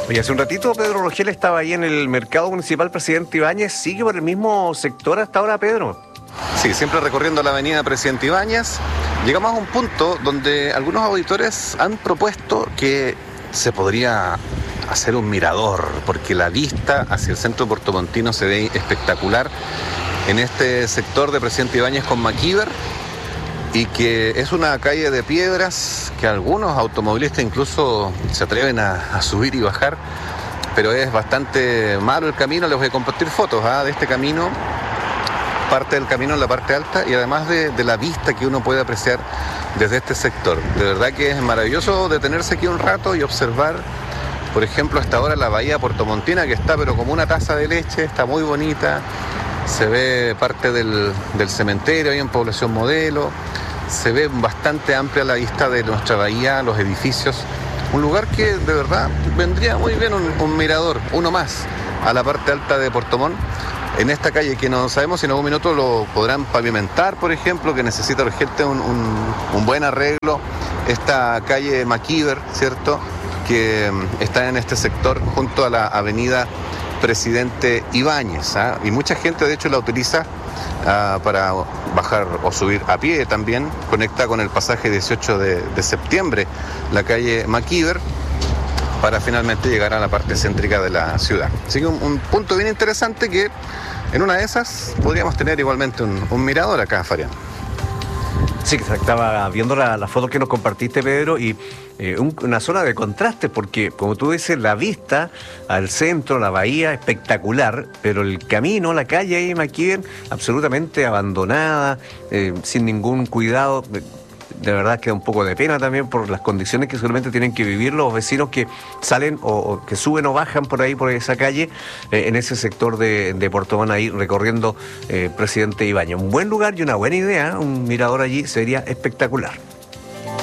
Oye, hace un ratito Pedro Rogel estaba ahí en el mercado municipal Presidente Ibáñez. ¿Sigue por el mismo sector hasta ahora, Pedro? Sí, siempre recorriendo la avenida Presidente Ibáñez. Llegamos a un punto donde algunos auditores han propuesto que se podría hacer un mirador, porque la vista hacia el centro puertomontino se ve espectacular en este sector de Presidente Ibáñez con Maquíver, y que es una calle de piedras que algunos automovilistas incluso se atreven a subir y bajar, pero es bastante malo el camino. Les voy a compartir fotos de este camino, parte del camino en la parte alta, y además de la vista que uno puede apreciar desde este sector. De verdad que es maravilloso detenerse aquí un rato y observar, por ejemplo, hasta ahora la bahía puertomontina, que está pero como una taza de leche, está muy bonita. Se ve parte del cementerio ahí en Población Modelo. Se ve bastante amplia la vista de nuestra bahía, los edificios. Un lugar que de verdad vendría muy bien un mirador, uno más, a la parte alta de Puerto Montt. En esta calle que no sabemos si en algún minuto lo podrán pavimentar, por ejemplo, que necesita urgente un buen arreglo. Esta calle Maquíver, ¿cierto?, que está en este sector junto a la avenida Presidente Ibáñez, y mucha gente de hecho la utiliza para bajar o subir a pie también. Conecta con el pasaje 18 de septiembre, la calle Maquíver, para finalmente llegar a la parte céntrica de la ciudad. Así que un punto bien interesante que en una de esas podríamos tener igualmente un mirador acá, Farian. Sí, estaba viendo la foto que nos compartiste, Pedro, y una zona de contraste, porque como tú dices, la vista al centro, la bahía, espectacular, pero el camino, la calle ahí, Maquíver, absolutamente abandonada, sin ningún cuidado. De verdad que da un poco de pena también por las condiciones que seguramente tienen que vivir los vecinos que salen o que suben o bajan por ahí, por esa calle, en ese sector de Puerto Montt, ahí recorriendo Presidente Ibáñez. Un buen lugar y una buena idea, un mirador allí sería espectacular.